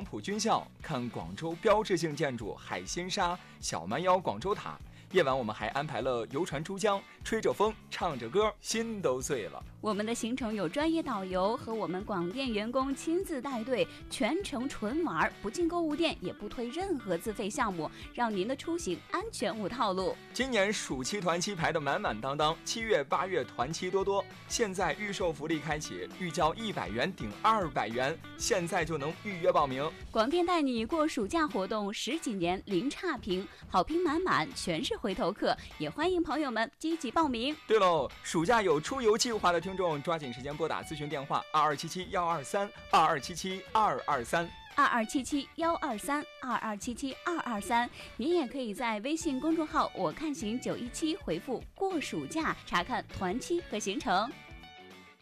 埔军校，看广州标志性建筑海心沙、小蛮腰广州塔。夜晚我们还安排了游船珠江，吹着风，唱着歌，心都碎了。 我们的行程有专业导游和我们广电员工亲自带队，全程纯玩，不进购物店，也不推任何自费项目，让您的出行安全无套路。 今年暑期团期排得满满当当，7月8月团期多多，现在预售福利开启，预交100元顶200元，现在就能预约报名。 广电带你过暑假活动10几年零差评，好评满满，全是回头客，也欢迎朋友们积极报名。 对喽，暑假有出游计划的听众，抓紧时间拨打咨询电话 2277-123，2277-123，2277-223。您也可以在微信公众号我看行917回复过暑假查看团期和行程。